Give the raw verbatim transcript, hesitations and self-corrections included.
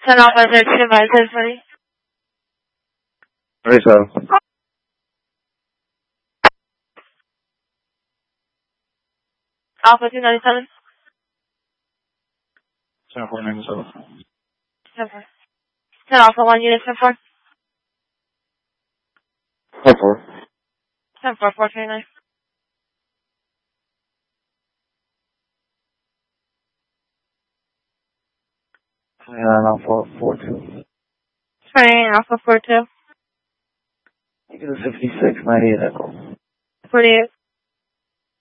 ten Alpha zero two by ten forty. thirty-seven. Alpha two ninety-seven. ten four ninety-seven. ten four. ten Alpha one unit ten four. ten four. ten four four twenty-nine. twenty-nine Alpha four two. twenty-nine Alpha four two. You get a fifty-six ninety-eight Echo. forty-eight.